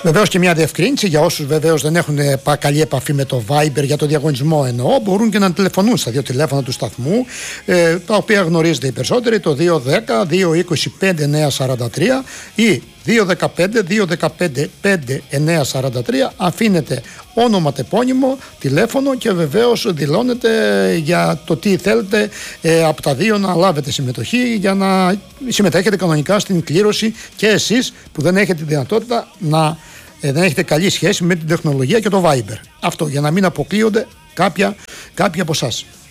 Βεβαίως και μια διευκρίνηση για όσους βεβαίως δεν έχουν καλή επαφή με το Viber για το διαγωνισμό εννοώ, μπορούν και να τηλεφωνούν στα δύο τηλέφωνα του σταθμού, τα οποία γνωρίζετε οι περισσότεροι, το 210-225-943 ή 215-215-5943. Αφήνετε όνομα, τεπώνυμο, τηλέφωνο και βεβαίως δηλώνετε για το τι θέλετε από τα δύο να λάβετε συμμετοχή, για να συμμετέχετε κανονικά στην κλήρωση και εσείς που δεν έχετε τη δυνατότητα να έχετε καλή σχέση με την τεχνολογία και το Viber. Αυτό για να μην αποκλείονται κάποιοι από εσάς.